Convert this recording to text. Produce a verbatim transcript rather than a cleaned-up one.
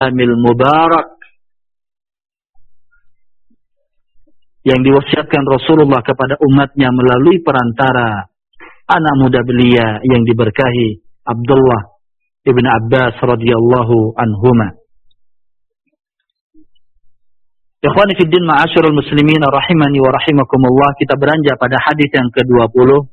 Amil Mubarak yang diwasiatkan Rasulullah kepada umatnya melalui perantara anak muda belia yang diberkahi Abdullah ibn Abbas radhiyallahu anhuma. Ikhwani fiddin ma'asyiral muslimin rahimani wa rahimakumullah, kita beranjak pada hadis yang kedua puluh